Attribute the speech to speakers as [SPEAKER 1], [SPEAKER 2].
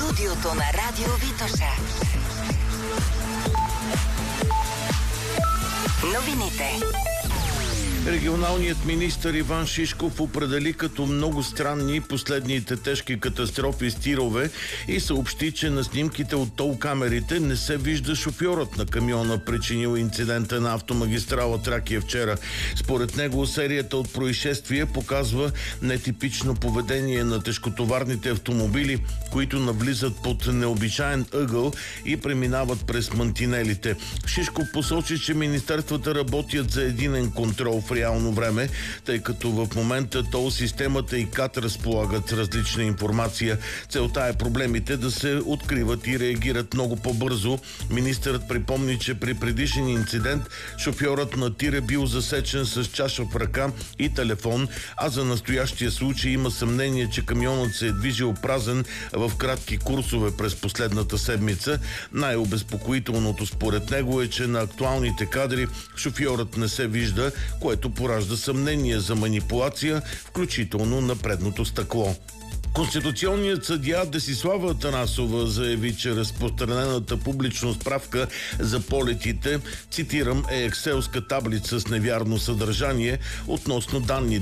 [SPEAKER 1] Студиото на Радио Витоша. Новините.
[SPEAKER 2] Регионалният министър Иван Шишков определи като много странни последните тежки катастрофи с тирове и съобщи, че на снимките от тол камерите не се вижда шофьорът на камиона, причинил инцидента на автомагистрала Тракия вчера. Според него серията от происшествия показва нетипично поведение на тежкотоварните автомобили, които навлизат под необичаен ъгъл и преминават през мантинелите. Шишков посочи, че министерствата работят за единен контрол в реално време, тъй като в момента тол системата и КАТ разполагат с различна информация. Целта е проблемите да се откриват и реагират много по-бързо. Министърът припомни, че при предишен инцидент шофьорът на тир е бил засечен с чаша в ръка и телефон, а за настоящия случай има съмнение, че камионът се е движил празен в кратки курсове през последната седмица. Най-обезпокоителното според него е, че на актуалните кадри шофьорът не се вижда, което поражда съмнение за манипулация, включително на предното стъкло. Конституционният съдия Десислава Атанасова заяви, че разпространената публично справка за полетите, цитирам, е екселска таблица с невярно съдържание относно данни